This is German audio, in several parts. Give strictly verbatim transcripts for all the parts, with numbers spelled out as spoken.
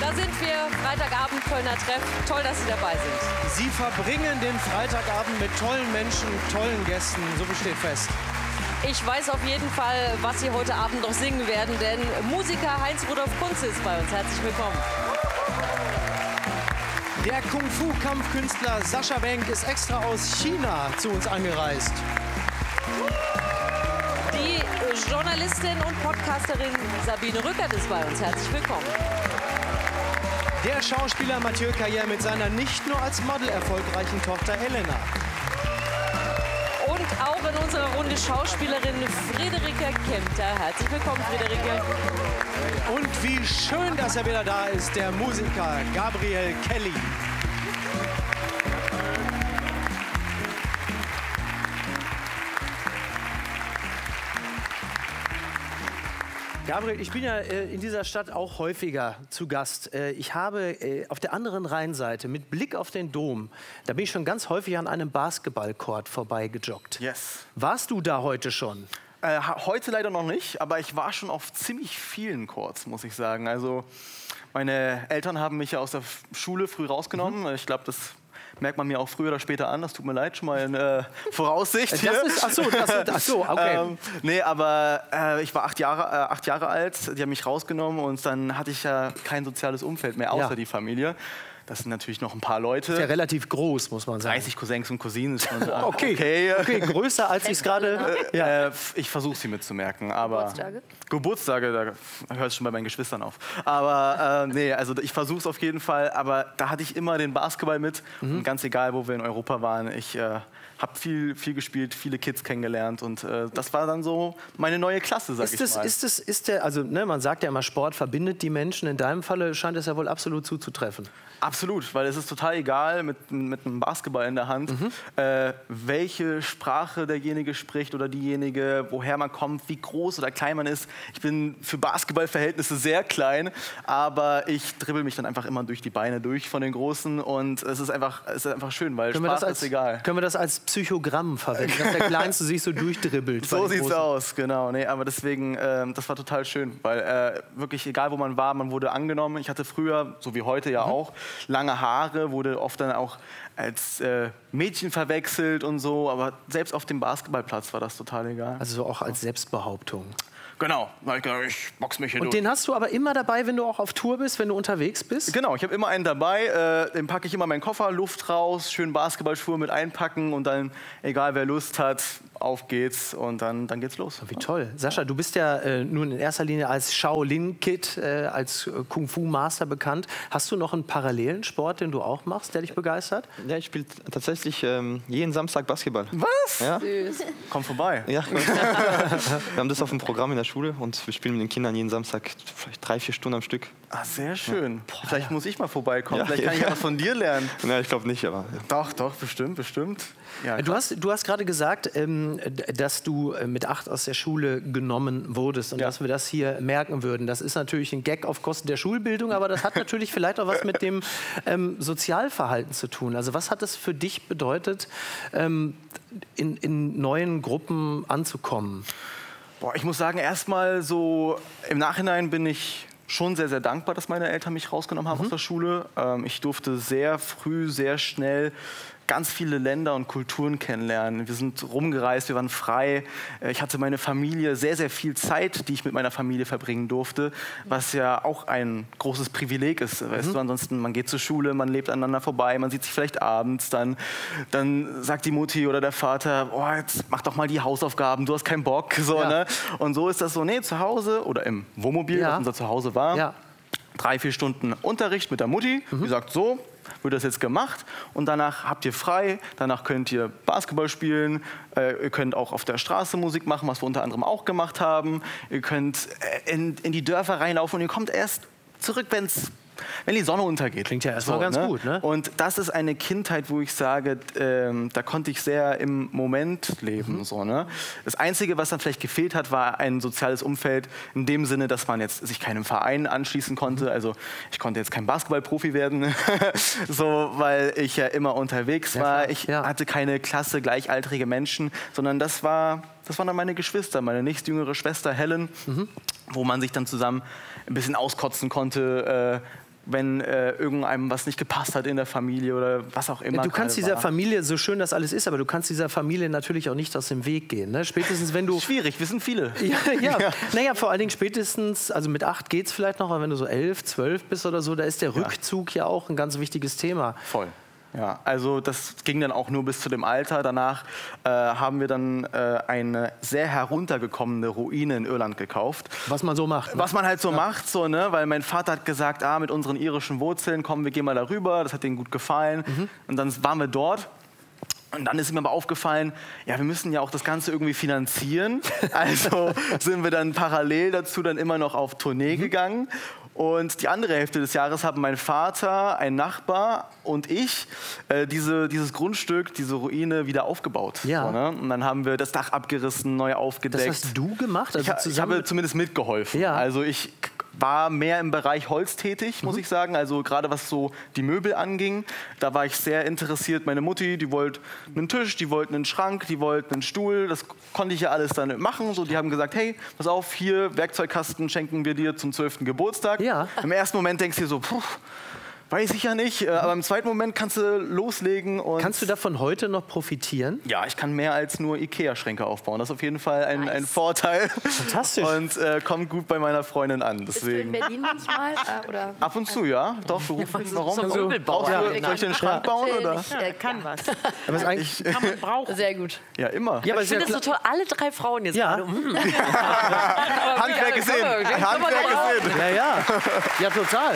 Da sind wir, Freitagabend Kölner Treff. Toll, dass Sie dabei sind. Sie verbringen den Freitagabend mit tollen Menschen, tollen Gästen, so besteht fest. Ich weiß auf jeden Fall, was Sie heute Abend noch singen werden, denn Musiker Heinz-Rudolf Kunze ist bei uns. Herzlich willkommen. Der Kung-Fu-Kampfkünstler Sascha Wenk ist extra aus China zu uns angereist. Die Journalistin und Podcasterin Sabine Rückert ist bei uns. Herzlich willkommen. Der Schauspieler Mathieu Carrière mit seiner nicht nur als Model erfolgreichen Tochter Elena. Und auch in unserer Runde Schauspielerin Friederike Kempter. Herzlich willkommen, Friederike. Und wie schön, dass er wieder da ist, der Musiker Gabriel Kelly. Gabriel, ich bin ja äh, in dieser Stadt auch häufiger zu Gast. Äh, ich habe äh, auf der anderen Rheinseite mit Blick auf den Dom, da bin ich schon ganz häufig an einem Basketballcourt vorbeigejoggt. Yes. Warst du da heute schon? Äh, heute leider noch nicht, aber ich war schon auf ziemlich vielen Courts, muss ich sagen. Also meine Eltern haben mich ja aus der Schule früh rausgenommen. Mhm. Ich glaube, das merkt man mir auch früher oder später an. Das tut mir leid, schon mal in äh, Voraussicht. Das ist, ach so, das ist, ach so, okay. ähm, nee, aber äh, ich war acht Jahre, äh, acht Jahre alt. Die haben mich rausgenommen und dann hatte ich ja kein soziales Umfeld mehr, außer ja. die Familie. Das sind natürlich noch ein paar Leute. Ist ja relativ groß, muss man sagen. dreißig Cousins und Cousinen ist schon so. okay. okay, okay, größer als ich es gerade. Äh, ja. äh, ich versuche sie mitzumerken, aber Geburtstage? Geburtstage, da hört es schon bei meinen Geschwistern auf. Aber äh, nee, also ich versuche es auf jeden Fall. Aber da hatte ich immer den Basketball mit. Mhm. Und ganz egal, wo wir in Europa waren, ich äh, habe viel, viel gespielt, viele Kids kennengelernt und äh, das war dann so meine neue Klasse, sag ist ich das, mal. Ist das, ist der, also ne, man sagt ja immer, Sport verbindet die Menschen. In deinem Falle scheint es ja wohl absolut zuzutreffen. Absolut, weil es ist total egal mit, mit einem Basketball in der Hand, mhm. äh, welche Sprache derjenige spricht oder diejenige, woher man kommt, wie groß oder klein man ist. Ich bin für Basketballverhältnisse sehr klein, aber ich dribbel mich dann einfach immer durch die Beine durch von den Großen und es ist einfach, es ist einfach schön, weil können Sprache als, ist egal. Können wir das als Psychogramm verwenden, dass der Kleinste sich so durchdribbelt? So sieht's Großen. aus, genau. Nee, aber deswegen, äh, das war total schön, weil äh, wirklich egal, wo man war, man wurde angenommen. Ich hatte früher, so wie heute ja mhm. auch, lange Haare, wurde oft dann auch als äh, Mädchen verwechselt und so, aber selbst auf dem Basketballplatz war das total egal. Also so auch als Selbstbehauptung. Genau, ich box mich hier Und durch. den hast du aber immer dabei, wenn du auch auf Tour bist, wenn du unterwegs bist? Genau, ich habe immer einen dabei, äh, den packe ich immer in meinen Koffer, Luft raus, schön Basketballschuhe mit einpacken und dann, egal wer Lust hat, auf geht's und dann, dann geht's los. Wie toll. Sascha, du bist ja äh, nun in erster Linie als Shaolin-Kid, äh, als äh, Kung-Fu-Master bekannt. Hast du noch einen parallelen Sport, den du auch machst, der dich begeistert? Ja, ich spiele tatsächlich ähm, jeden Samstag Basketball. Was? Ja. Süß. Komm vorbei. Ja. Wir haben das auf dem Programm in der Schule und wir spielen mit den Kindern jeden Samstag vielleicht drei, vier Stunden am Stück. Ah, sehr schön. Ja. Boah, vielleicht ja. muss ich mal vorbeikommen. Ja, vielleicht kann ja. ich was von dir lernen. Nein, ich glaube nicht, aber... Ja. Doch, doch, bestimmt, bestimmt. Ja, du hast, du hast gerade gesagt, ähm, dass du mit acht aus der Schule genommen wurdest und ja. dass wir das hier merken würden. Das ist natürlich ein Gag auf Kosten der Schulbildung, aber das hat natürlich vielleicht auch was mit dem ähm, Sozialverhalten zu tun. Also was hat es für dich bedeutet, ähm, in, in neuen Gruppen anzukommen? Boah, ich muss sagen, erstmal so im Nachhinein bin ich schon sehr, sehr dankbar, dass meine Eltern mich rausgenommen haben mhm. aus der Schule. Ähm, ich durfte sehr früh, sehr schnell ganz viele Länder und Kulturen kennenlernen. Wir sind rumgereist, wir waren frei. Ich hatte meine Familie, sehr, sehr viel Zeit, die ich mit meiner Familie verbringen durfte, was ja auch ein großes Privileg ist. Weißt mhm. du, ansonsten, man geht zur Schule, man lebt aneinander vorbei, man sieht sich vielleicht abends, dann, dann sagt die Mutti oder der Vater, oh, jetzt mach doch mal die Hausaufgaben, du hast keinen Bock. So, ja. ne? Und so ist das so, nee, zu Hause oder im Wohnmobil, ja. das unser Zuhause war, ja. drei, vier Stunden Unterricht mit der Mutti, mhm. die sagt so, wird das jetzt gemacht und danach habt ihr frei, danach könnt ihr Basketball spielen, äh, ihr könnt auch auf der Straße Musik machen, was wir unter anderem auch gemacht haben, ihr könnt äh, in, in die Dörfer reinlaufen und ihr kommt erst zurück, wenn's wenn die Sonne untergeht. Klingt ja erstmal so, ganz ne? gut, ne? Und das ist eine Kindheit, wo ich sage, ähm, da konnte ich sehr im Moment leben. Mhm. So, ne? Das Einzige, was dann vielleicht gefehlt hat, war ein soziales Umfeld in dem Sinne, dass man jetzt sich keinem Verein anschließen konnte. Mhm. Also ich konnte jetzt kein Basketballprofi werden, so, weil ich ja immer unterwegs ja, war. Ich ja. hatte keine Klasse gleichaltrige Menschen, sondern das war Das waren dann meine Geschwister, meine nächstjüngere Schwester Helen, mhm. wo man sich dann zusammen ein bisschen auskotzen konnte, äh, wenn äh, irgendeinem was nicht gepasst hat in der Familie oder was auch immer. Du kannst dieser war. Familie, so schön das alles ist, aber du kannst dieser Familie natürlich auch nicht aus dem Weg gehen. Ne? Spätestens wenn du... Schwierig, wir sind viele. Ja, ja. Ja. Naja, vor allen Dingen spätestens, also mit acht geht es vielleicht noch, aber wenn du so elf, zwölf bist oder so, da ist der Rückzug ja auch ein ganz wichtiges Thema. Voll. Ja, also das ging dann auch nur bis zu dem Alter. Danach äh, haben wir dann äh, eine sehr heruntergekommene Ruine in Irland gekauft. Was man so macht. Ne? Was man halt so ja. macht, so, ne? Weil mein Vater hat gesagt, ah, mit unseren irischen Wurzeln, komm, wir gehen mal darüber. Das hat denen gut gefallen. Mhm. Und dann waren wir dort. Und dann ist mir aber aufgefallen, ja, wir müssen ja auch das Ganze irgendwie finanzieren. Also sind wir dann parallel dazu dann immer noch auf Tournee mhm. gegangen. Und die andere Hälfte des Jahres haben mein Vater, ein Nachbar und ich äh, diese, dieses Grundstück, diese Ruine wieder aufgebaut. Ja. So, ne? Und dann haben wir das Dach abgerissen, neu aufgedeckt. Das hast du gemacht? Also ich, ich habe zumindest mitgeholfen. Ja. Also ich war mehr im Bereich Holz tätig, muss mhm. ich sagen. Also gerade was so die Möbel anging, da war ich sehr interessiert. Meine Mutti, die wollte einen Tisch, die wollte einen Schrank, die wollte einen Stuhl. Das konnte ich ja alles dann machen. So, die haben gesagt, hey, pass auf, hier, Werkzeugkasten schenken wir dir zum zwölften Geburtstag. Ja. Im ersten Moment denkst du dir so, puh, weiß ich ja nicht, aber im zweiten Moment kannst du loslegen. Und kannst du davon heute noch profitieren? Ja, ich kann mehr als nur Ikea-Schränke aufbauen. Das ist auf jeden Fall ein, ein Vorteil. Fantastisch. Und äh, kommt gut bei meiner Freundin an. Deswegen. Bist du in Berlin manchmal? Äh, oder? Ab und zu, ja. Doch, beruflich. Warum? So Also, brauchst du, ja. soll ich den Schrank bauen? Oder? Ich äh, kann was. Aber es eigentlich Kann man brauchen. Sehr gut. Ja, immer. ja, aber Ich finde ja das so toll, alle drei Frauen jetzt Ja. gerade. Mm. Handwerk ist in. Handwerk ist in. Ja, ja. Ja, total.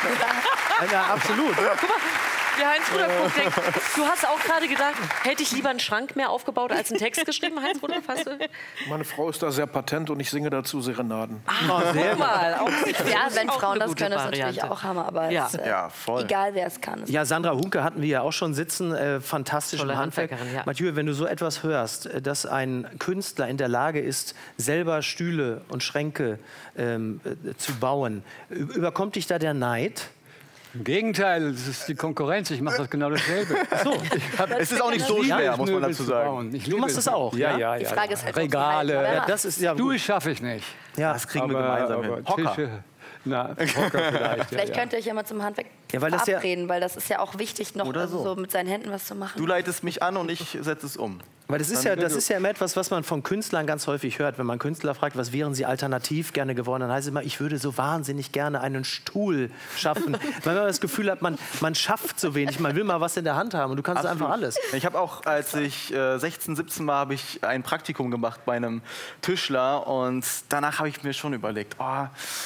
Ja, absolut. Guck mal, der Heinz Rudolph denkt, du hast auch gerade gedacht, hätte ich lieber einen Schrank mehr aufgebaut als einen Text geschrieben, Heinz Rudolph? Hast du? Meine Frau ist da sehr patent und ich singe dazu Serenaden. Ah, sehr mal. Auch, Ja, wenn auch Frauen eine das gute können, ist natürlich Variante. auch Hammer. Aber Ja. es, äh, Ja, voll. egal, wer es kann. Ja, Sandra Hunke hatten wir ja auch schon sitzen, äh, fantastisch Tolle im Handwerk. Handwerkerin, ja. Mathieu, wenn du so etwas hörst, äh, dass ein Künstler in der Lage ist, selber Stühle und Schränke ähm, äh, zu bauen, ü- überkommt dich da der Neid? Im Gegenteil, das ist die Konkurrenz. Ich mache das genau dasselbe. So. Es ist auch nicht so schwer, muss man dazu sagen. Ich Du machst das auch, Ja, ja? ja, ja. Die Frage ist halt, ob sie Regale. halt- Ja, das ist ja Du gut. schaffe ich nicht. Ja. Das kriegen wir aber, gemeinsam hin. aber Hocker. Tische, na, Hocker vielleicht. Vielleicht ja, könnt ihr euch ja mal zum Handwerk Ja, weil das ja- verabreden, weil das ist ja auch wichtig, noch Oder also so. so mit seinen Händen was zu machen. Du leitest mich an und ich setze es um. Weil das ist ja, das ist ja immer etwas, was man von Künstlern ganz häufig hört. Wenn man Künstler fragt, was wären sie alternativ gerne geworden, dann heißt es immer, ich würde so wahnsinnig gerne einen Stuhl schaffen. Weil man das Gefühl hat, man, man schafft so wenig, man will mal was in der Hand haben und du kannst einfach alles. Ich habe auch, als ich äh, sechzehn, siebzehn war, habe ich ein Praktikum gemacht bei einem Tischler und danach habe ich mir schon überlegt, oh,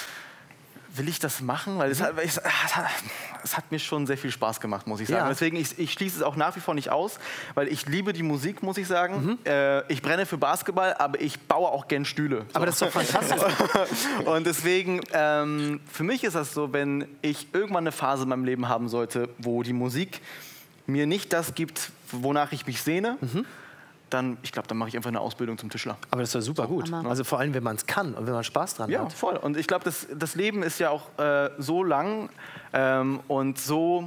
will ich das machen? Weil es hat, es, hat, es hat mir schon sehr viel Spaß gemacht, muss ich sagen. Ja. Deswegen, ich, ich schließe es auch nach wie vor nicht aus, weil ich liebe die Musik, muss ich sagen. Äh, ich brenne für Basketball, aber ich baue auch gern Stühle. Aber das ist doch fantastisch. Und deswegen, ähm, für mich ist das so, wenn ich irgendwann eine Phase in meinem Leben haben sollte, wo die Musik mir nicht das gibt, wonach ich mich sehne, dann, ich glaube, dann mache ich einfach eine Ausbildung zum Tischler. Aber das ist ja super gut. Also vor allem, wenn man es kann und wenn man Spaß dran Ja, hat. voll. Und ich glaube, das, das Leben ist ja auch äh, so lang ähm, und so...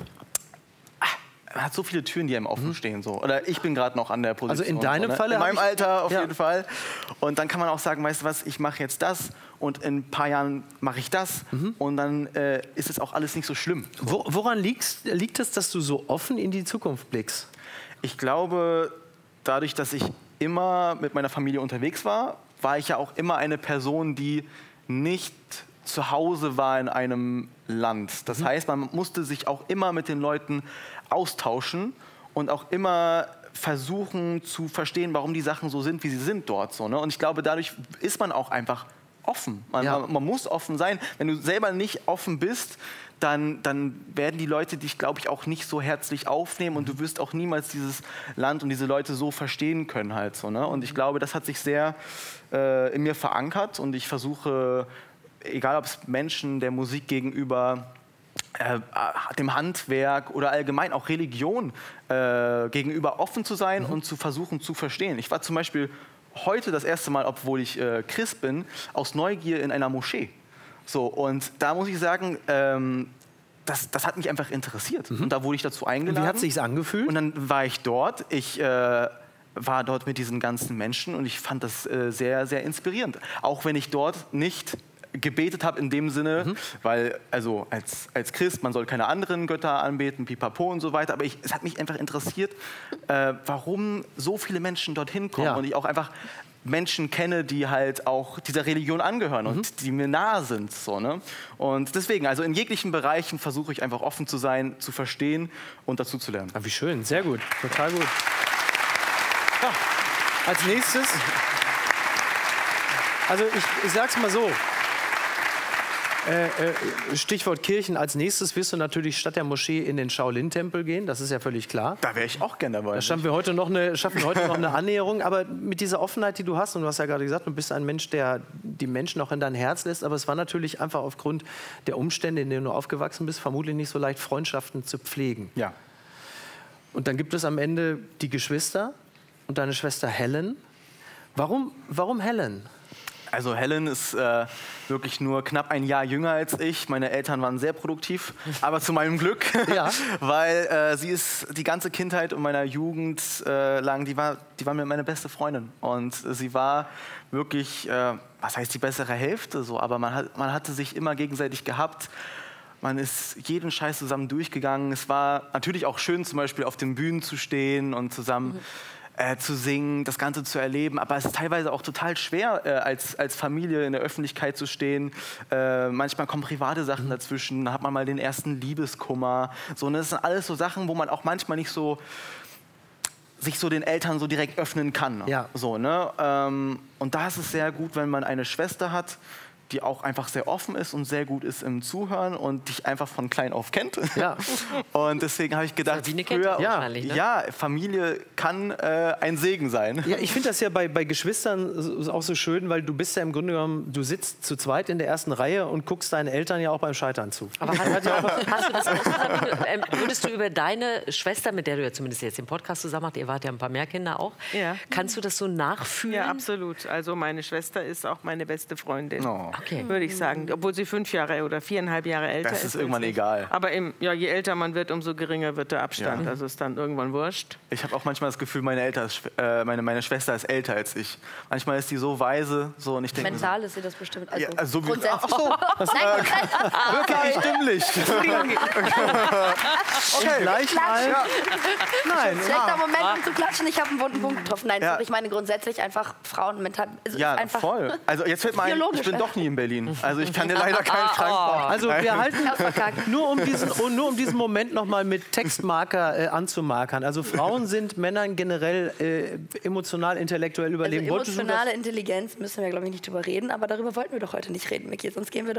Ah, man hat so viele Türen, die einem offen stehen. So. Oder ich bin gerade noch an der Position. Also in deinem so, ne? Falle In meinem hab ich- Alter auf Ja. jeden Fall. Und dann kann man auch sagen, weißt du was, ich mache jetzt das und in ein paar Jahren mache ich das. Und dann äh, ist es auch alles nicht so schlimm. Wo, woran liegt's, liegt es, dass du so offen in die Zukunft blickst? Ich glaube, dadurch, dass ich immer mit meiner Familie unterwegs war, war ich ja auch immer eine Person, die nicht zu Hause war in einem Land. Das heißt, man musste sich auch immer mit den Leuten austauschen und auch immer versuchen zu verstehen, warum die Sachen so sind, wie sie sind dort. So, ne? Und ich glaube, dadurch ist man auch einfach offen. Man, Ja. man, man muss offen sein. Wenn du selber nicht offen bist, dann, dann werden die Leute dich, glaube ich, auch nicht so herzlich aufnehmen und du wirst auch niemals dieses Land und diese Leute so verstehen können halt so, ne? Und ich glaube, das hat sich sehr äh, in mir verankert und ich versuche, egal ob es Menschen der Musik gegenüber, äh, dem Handwerk oder allgemein auch Religion äh, gegenüber offen zu sein und zu versuchen zu verstehen. Ich war zum Beispiel heute das erste Mal, obwohl ich äh, Christ bin, aus Neugier in einer Moschee. So, und da muss ich sagen, ähm, das, das hat mich einfach interessiert. Und da wurde ich dazu eingeladen. Und wie hat es sich angefühlt? Und dann war ich dort. Ich äh, war dort mit diesen ganzen Menschen und ich fand das äh, sehr, sehr inspirierend. Auch wenn ich dort nicht gebetet habe in dem Sinne, Mhm. weil also als, als Christ, man soll keine anderen Götter anbeten, pipapo und so weiter, aber ich, es hat mich einfach interessiert, äh, warum so viele Menschen dorthin kommen Ja. und ich auch einfach Menschen kenne, die halt auch dieser Religion angehören und Mhm. die mir nahe sind. So, ne? Und deswegen, also in jeglichen Bereichen versuche ich einfach offen zu sein, zu verstehen und dazu zu lernen. Ah, wie schön, sehr gut, total gut. Ja, als nächstes, also ich, ich sag's mal so, äh, äh, Stichwort Kirchen, als nächstes wirst du natürlich statt der Moschee in den Shaolin-Tempel gehen, das ist ja völlig klar. Da wäre ich auch gerne dabei. Da schaffen wir heute noch eine, schaffen wir heute noch eine Annäherung, aber mit dieser Offenheit, die du hast, und du hast ja gerade gesagt, du bist ein Mensch, der die Menschen auch in dein Herz lässt, aber es war natürlich einfach aufgrund der Umstände, in denen du aufgewachsen bist, vermutlich nicht so leicht, Freundschaften zu pflegen. Ja. Und dann gibt es am Ende die Geschwister und deine Schwester Helen. Warum, warum Helen? Also Helen ist äh, wirklich nur knapp ein Jahr jünger als ich. Meine Eltern waren sehr produktiv, aber zu meinem Glück, Ja. weil äh, sie ist die ganze Kindheit und meiner Jugend äh, lang, die war, die war mir meine beste Freundin. Und sie war wirklich, äh, was heißt die bessere Hälfte so, aber man, hat, man hatte sich immer gegenseitig gehabt. Man ist jeden Scheiß zusammen durchgegangen. Es war natürlich auch schön, zum Beispiel auf den Bühnen zu stehen und zusammen Mhm. äh, zu singen, das Ganze zu erleben. Aber es ist teilweise auch total schwer, äh, als, als Familie in der Öffentlichkeit zu stehen. Äh, manchmal kommen private Sachen dazwischen. Da hat man mal den ersten Liebeskummer. So, und das sind alles so Sachen, wo man auch manchmal nicht so sich so den Eltern so direkt öffnen kann. Ja. So, ne? ähm, und da ist es sehr gut, wenn man eine Schwester hat, die auch einfach sehr offen ist und sehr gut ist im Zuhören und dich einfach von klein auf kennt. Ja. Und deswegen habe ich gedacht, wie eine Kette früher, wahrscheinlich, ne? ja, Familie kann äh, ein Segen sein. Ja, ich finde das ja bei, bei Geschwistern so- auch so schön, weil du bist ja im Grunde genommen, du sitzt zu zweit in der ersten Reihe und guckst deinen Eltern ja auch beim Scheitern zu. Aber hast, hast du das auch zusammen, ähm, würdest du über deine Schwester, mit der du ja zumindest jetzt den Podcast zusammen macht, ihr wart ja ein paar mehr Kinder auch, Ja. kannst du das so nachfühlen? Ja, absolut. Also meine Schwester ist auch meine beste Freundin. Oh. Okay. Würde ich sagen. Obwohl sie fünf Jahre oder viereinhalb Jahre älter ist. Das ist als irgendwann ich. egal. Aber im, ja, je älter man wird, umso geringer wird der Abstand. Ja. Also ist dann irgendwann wurscht. Ich habe auch manchmal das Gefühl, meine, Eltern ist, äh, meine, meine Schwester ist älter als ich. Manchmal ist die so weise, so, und ich denke mir so, Mental ist sie das bestimmt. Also ja, also so wie, grundsätzlich. ach so, das, äh, wirklich stimmlich. Okay, gleich mal. Nein, Schlechter Moment, um zu klatschen. Ich habe einen wunden Punkt getroffen. Nein, Ja. sorry, ich meine grundsätzlich einfach Frauen mental. Also Ja, ist einfach voll. Also jetzt fällt mir ein, ich biologisch, bin äh. doch nie in Berlin. Also ich kann dir leider keinen Trank machen. Also wir halten Ausverkackt. nur um diesen, oh, nur um diesen Moment noch mal mit Textmarker äh, anzumarkern. Also Frauen sind Männern generell äh, emotional, intellektuell Also überlegen. Wolltest du das- emotionale Intelligenz müssen wir, glaube ich, nicht drüber reden. Aber darüber wollten wir doch heute nicht reden, Micky. Sonst gehen wir doch